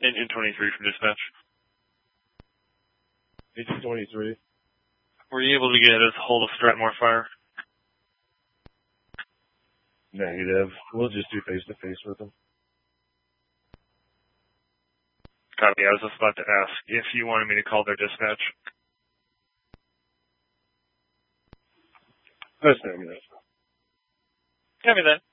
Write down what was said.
Engine 23 from dispatch. Engine 23. Were you able to get a hold of Stratmore Fire? Negative. We'll just do face-to-face with them. Copy. I was just about to ask if you wanted me to call their dispatch. That's negative. Copy that.